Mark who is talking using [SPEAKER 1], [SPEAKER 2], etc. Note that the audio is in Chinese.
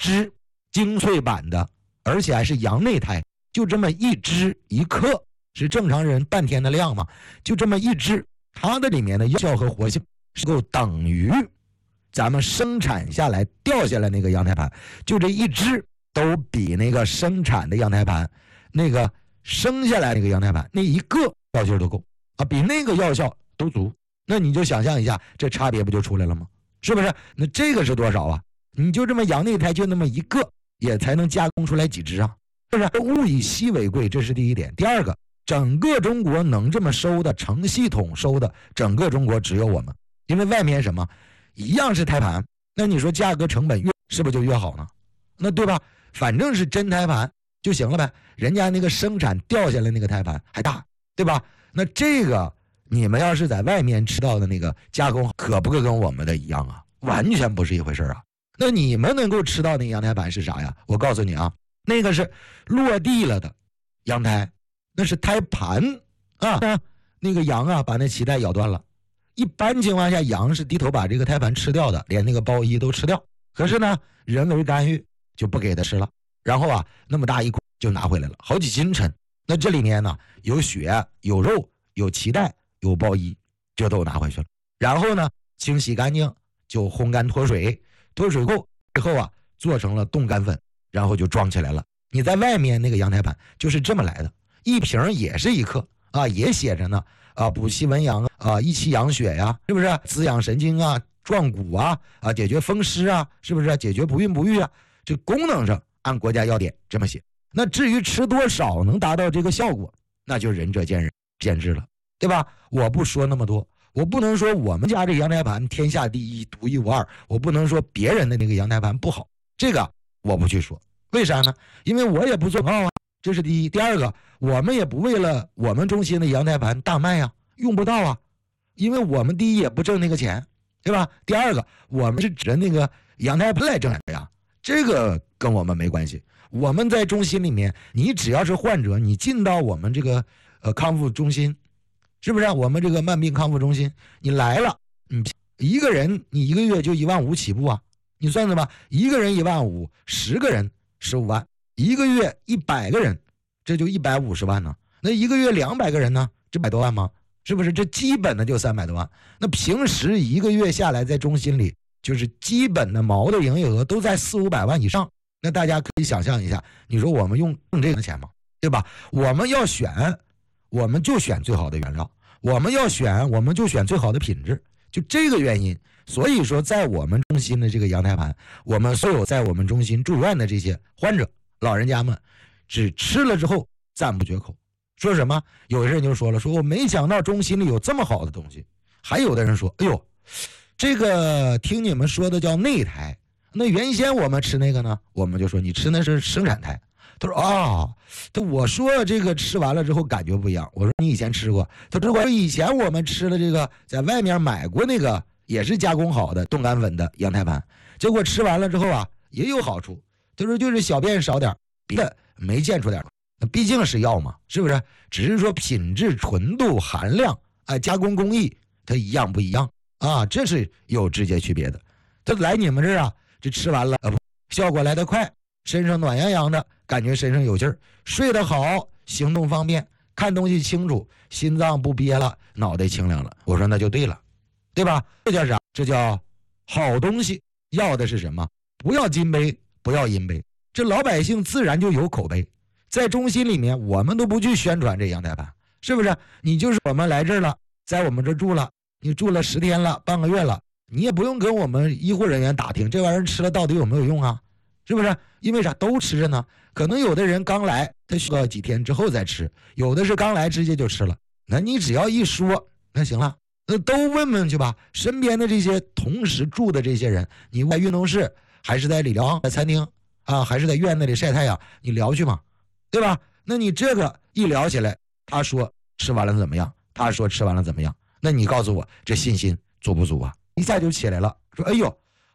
[SPEAKER 1] 支精粹版的，而且还是羊内胎，就这么一支一克，是正常人半天的量嘛，就这么一支，它的里面的药效和活性是够等于咱们生产下来掉下来那个羊胎盘，就这一支都比那个生产的羊胎盘，那个生下来那个羊胎盘那一个药劲都够啊，比那个药效都足。那你就想象一下，这差别不就出来了吗？是不是？那这个是多少啊？你就这么羊内胎就那么一个，也才能加工出来几只啊？是不是？物以稀为贵，这是第一点。第二个，整个中国能这么收的，成系统收的，整个中国只有我们，因为外面什么一样是胎盘，那你说价格成本越是不是就越好呢？那对吧？反正是真胎盘就行了呗，人家那个生产掉下来那个胎盘还大，对吧？那这个你们要是在外面吃到的那个加工，可不可跟我们的一样啊？完全不是一回事啊！那你们能够吃到那个羊胎盘是啥呀？我告诉你啊，那个是落地了的羊胎，那是胎盘啊。那个羊啊，把那脐带咬断了。一般情况下，羊是低头把这个胎盘吃掉的，连那个包衣都吃掉。可是呢，人为干预就不给它吃了，然后啊，那么大一块就拿回来了，好几斤沉。那这里面呢，有血、有肉、有脐带、有包衣，就都拿回去了。然后呢，清洗干净，就烘干脱水，脱水后之后啊，做成了冻干粉，然后就装起来了。你在外面那个羊胎盘就是这么来的，一瓶也是1克啊，也写着呢啊，补气温阳啊，益气养血呀，是不是？滋养神经啊，壮骨啊，解决风湿啊，是不是？解决不孕不育啊，这功能上按国家药典这么写。那至于吃多少能达到这个效果，那就仁者见仁见智了，对吧？我不说那么多，我不能说我们家这羊胎盘天下第一独一无二，我不能说别人的那个羊胎盘不好，这个我不去说。为啥呢？因为我也不做广告啊，这是第一。第二个，我们也不为了我们中心的羊胎盘大卖啊，用不到啊，因为我们第一也不挣那个钱，对吧？第二个，我们是指着那个羊胎盘来挣的呀，这个跟我们没关系。我们在中心里面，你只要是患者，你进到我们这个康复中心，是不是？我们这个慢病康复中心，你来了，一个人你1个月就15000起步啊，你算算吧，一个人15000，10个人15万，一个月100个人，这就150万呢。那一个月200个人呢，这100多万吗？是不是？这基本的就300多万。那平时一个月下来，在中心里就是基本的毛的营业额都在400-500万以上。那大家可以想象一下，你说我们用这个钱吗？对吧？我们要选，我们就选最好的原料；我们要选，我们就选最好的品质。就这个原因，所以说在我们中心的这个羊胎盘，我们所有在我们中心住院的这些患者老人家们，只吃了之后赞不绝口。说什么？有的人就说了，说我没想到中心里有这么好的东西。还有的人说，哎呦，这个听你们说的叫内胎，那原先我们吃那个呢，我们就说你吃那是生产胎。他说啊，我说这个吃完了之后感觉不一样。我说你以前吃过？他说我以前我们吃了这个，在外面买过那个也是加工好的冻干粉的羊胎盘，结果吃完了之后啊也有好处。他说就是小便少点，别的没见出点。毕竟是药嘛，是不是？只是说品质、纯度、含量，加工工艺它一样不一样啊？这是有直接区别的。他来你们这儿啊，这吃完了效果来得快，身上暖洋洋的，感觉身上有劲儿，睡得好，行动方便，看东西清楚，心脏不憋了，脑袋清凉了。我说那就对了，对吧？这叫啥？这叫好东西。要的是什么？不要金杯，不要银杯，这老百姓自然就有口碑。在中心里面，我们都不去宣传这羊胎盘，是不是？你就是我们来这儿了，在我们这住了，你住了10天了，半个月了，你也不用跟我们医护人员打听这玩意儿吃了到底有没有用啊？是不是？因为啥？都吃着呢。可能有的人刚来，他需要几天之后再吃；有的是刚来直接就吃了。那你只要一说，那行了，那都问问去吧。身边的这些同时住的这些人，你在运动室还是在理疗在餐厅啊，还是在院那里晒太阳，你聊去嘛，对吧？那你这个一聊起来，他说吃完了怎么样？他说吃完了怎么样？那你告诉我，这信心足不足啊？一下就起来了，说哎呦，